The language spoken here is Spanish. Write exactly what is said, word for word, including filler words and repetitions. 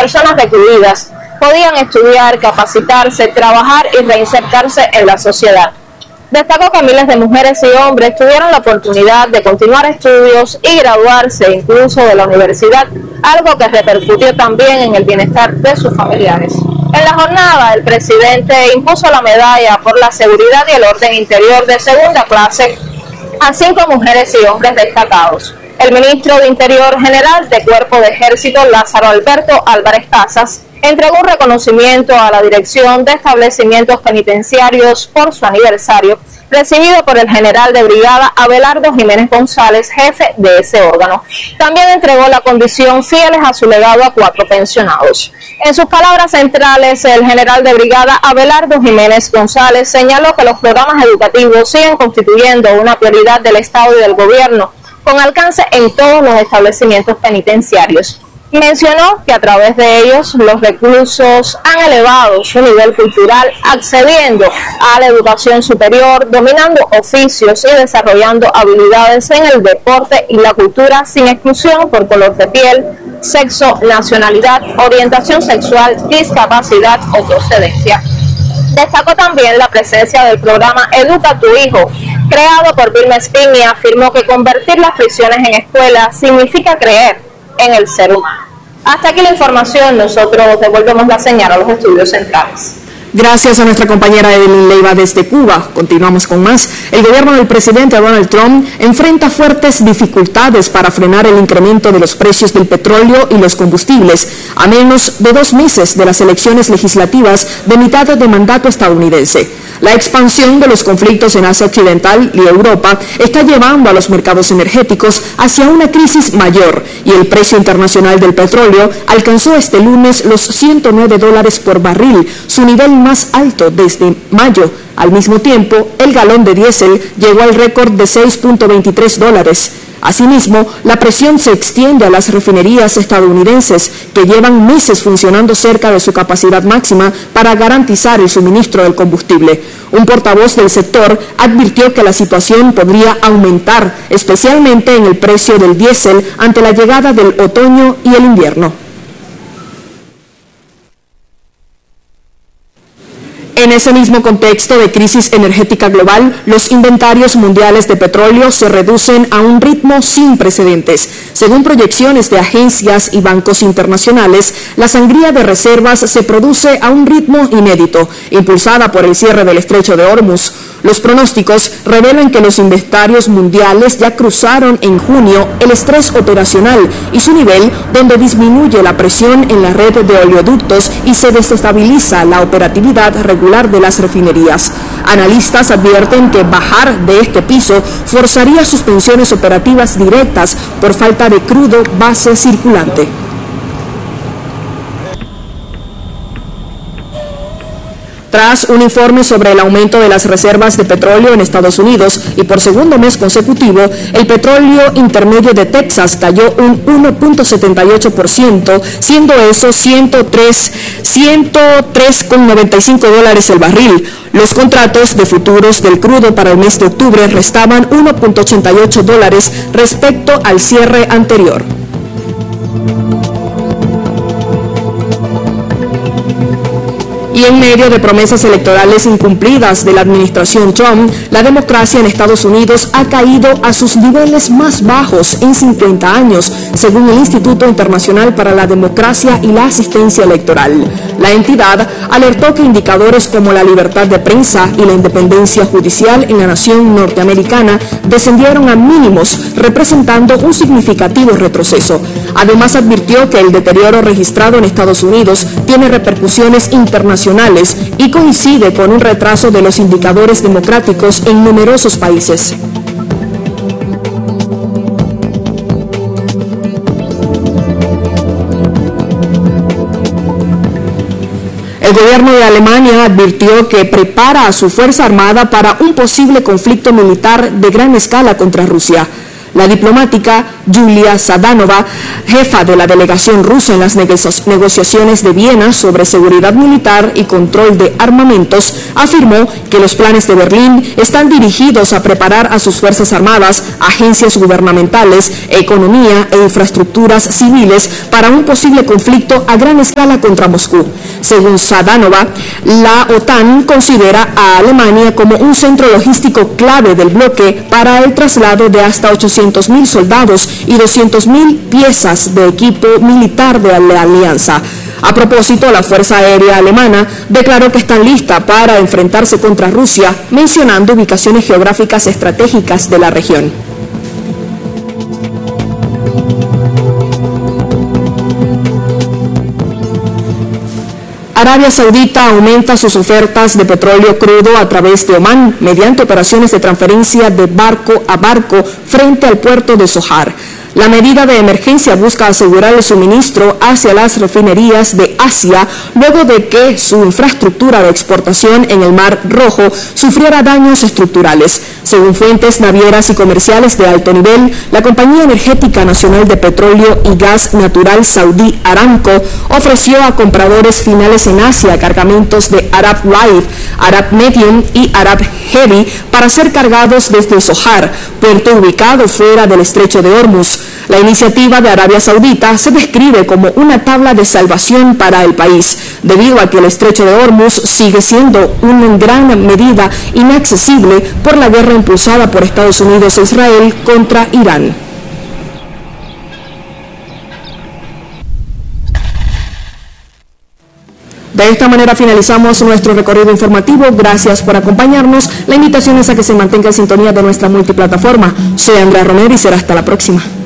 personas recluidas podían estudiar, capacitarse, trabajar y reinsertarse en la sociedad. Destacó que miles de mujeres y hombres tuvieron la oportunidad de continuar estudios y graduarse incluso de la universidad, algo que repercutió también en el bienestar de sus familiares. En la jornada, el presidente impuso la medalla por la seguridad y el orden interior de segunda clase a cinco mujeres y hombres destacados. El ministro de Interior General de Cuerpo de Ejército, Lázaro Alberto Álvarez Casas, entregó un reconocimiento a la Dirección de Establecimientos Penitenciarios por su aniversario, recibido por el general de brigada Abelardo Jiménez González, jefe de ese órgano. También entregó la condición fieles a su legado a cuatro pensionados. En sus palabras centrales, el general de brigada Abelardo Jiménez González señaló que los programas educativos siguen constituyendo una prioridad del Estado y del Gobierno, con alcance en todos los establecimientos penitenciarios. Mencionó que a través de ellos los reclusos han elevado su nivel cultural, accediendo a la educación superior, dominando oficios y desarrollando habilidades en el deporte y la cultura sin exclusión por color de piel, sexo, nacionalidad, orientación sexual, discapacidad o procedencia. Destacó también la presencia del programa Educa a tu Hijo, creado por Vilma Espín, y afirmó que convertir las prisiones en escuelas significa creer en el ser humano. Hasta aquí la información, nosotros devolvemos la señal a los estudios centrales. Gracias a nuestra compañera Evelyn Leiva desde Cuba. Continuamos con más. El gobierno del presidente Donald Trump enfrenta fuertes dificultades para frenar el incremento de los precios del petróleo y los combustibles, a menos de dos meses de las elecciones legislativas de mitad de mandato estadounidense. La expansión de los conflictos en Asia Occidental y Europa está llevando a los mercados energéticos hacia una crisis mayor, y el precio internacional del petróleo alcanzó este lunes los ciento nueve dólares por barril, su nivel más alto desde mayo. Al mismo tiempo, el galón de diésel llegó al récord de seis punto veintitrés dólares. Asimismo, la presión se extiende a las refinerías estadounidenses, que llevan meses funcionando cerca de su capacidad máxima para garantizar el suministro del combustible. Un portavoz del sector advirtió que la situación podría aumentar, especialmente en el precio del diésel ante la llegada del otoño y el invierno. En ese mismo contexto de crisis energética global, los inventarios mundiales de petróleo se reducen a un ritmo sin precedentes. Según proyecciones de agencias y bancos internacionales, la sangría de reservas se produce a un ritmo inédito, impulsada por el cierre del estrecho de Hormuz. Los pronósticos revelan que los inventarios mundiales ya cruzaron en junio el estrés operacional y su nivel, donde disminuye la presión en la red de oleoductos y se desestabiliza la operatividad regular de las refinerías. Analistas advierten que bajar de este piso forzaría suspensiones operativas directas por falta de crudo base circulante. Tras un informe sobre el aumento de las reservas de petróleo en Estados Unidos y por segundo mes consecutivo, el petróleo intermedio de Texas cayó un uno punto setenta y ocho por ciento, siendo eso ciento tres con noventa y cinco dólares el barril. Los contratos de futuros del crudo para el mes de octubre restaban uno punto ochenta y ocho dólares respecto al cierre anterior. Y en medio de promesas electorales incumplidas de la administración Trump, la democracia en Estados Unidos ha caído a sus niveles más bajos en cincuenta años, según el Instituto Internacional para la Democracia y la Asistencia Electoral. La entidad alertó que indicadores como la libertad de prensa y la independencia judicial en la nación norteamericana descendieron a mínimos, representando un significativo retroceso. Además, advirtió que el deterioro registrado en Estados Unidos tiene repercusiones internacionales y coincide con un retraso de los indicadores democráticos en numerosos países. El gobierno de Alemania advirtió que prepara a su fuerza armada para un posible conflicto militar de gran escala contra Rusia. La diplomática Yulia Sadanova, jefa de la delegación rusa en las negociaciones de Viena sobre seguridad militar y control de armamentos, afirmó que los planes de Berlín están dirigidos a preparar a sus fuerzas armadas, agencias gubernamentales, economía e infraestructuras civiles para un posible conflicto a gran escala contra Moscú. Según Sadanova, la OTAN considera a Alemania como un centro logístico clave del bloque para el traslado de hasta ochocientos mil soldados y doscientas mil piezas de equipo militar de la alianza. A propósito, la Fuerza Aérea Alemana declaró que está lista para enfrentarse contra Rusia, mencionando ubicaciones geográficas estratégicas de la región. Arabia Saudita aumenta sus ofertas de petróleo crudo a través de Omán mediante operaciones de transferencia de barco a barco frente al puerto de Sohar. La medida de emergencia busca asegurar el suministro hacia las refinerías de Asia luego de que su infraestructura de exportación en el Mar Rojo sufriera daños estructurales. Según fuentes navieras y comerciales de alto nivel, la Compañía Energética Nacional de Petróleo y Gas Natural Saudí Aramco ofreció a compradores finales en Asia cargamentos de Arab Light, Arab Medium y Arab Heavy para ser cargados desde Sohar, puerto ubicado fuera del Estrecho de Hormuz. La iniciativa de Arabia Saudita se describe como una tabla de salvación para el país, debido a que el Estrecho de Hormuz sigue siendo en gran medida inaccesible por la guerra impulsada por Estados Unidos e Israel contra Irán. De esta manera finalizamos nuestro recorrido informativo. Gracias por acompañarnos. La invitación es a que se mantenga en sintonía de nuestra multiplataforma. Soy Andrea Romero y será hasta la próxima.